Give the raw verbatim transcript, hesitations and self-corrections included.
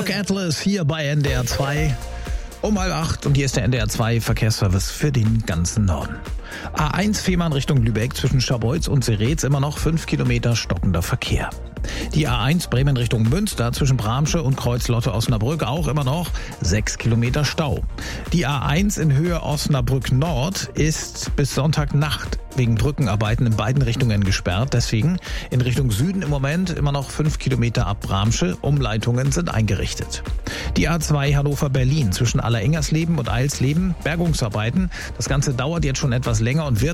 Rock Atlas hier bei N D R zwei. Um halb acht und hier ist der N D R zwei Verkehrsservice für den ganzen Norden. A eins Fehmarn Richtung Lübeck zwischen Scharbeutz und Seretz immer noch fünf Kilometer stockender Verkehr. Die A eins Bremen Richtung Münster zwischen Bramsche und Kreuzlotte-Osnabrück auch immer noch sechs Kilometer Stau. Die A eins in Höhe Osnabrück Nord ist bis Sonntagnacht wegen Brückenarbeiten in beiden Richtungen gesperrt. Deswegen in Richtung Süden im Moment immer noch fünf Kilometer ab Bramsche. Umleitungen sind eingerichtet. Die A zwei Hannover-Berlin zwischen Allerengersleben und Eilsleben, Bergungsarbeiten. Das Ganze dauert jetzt schon etwas länger und wird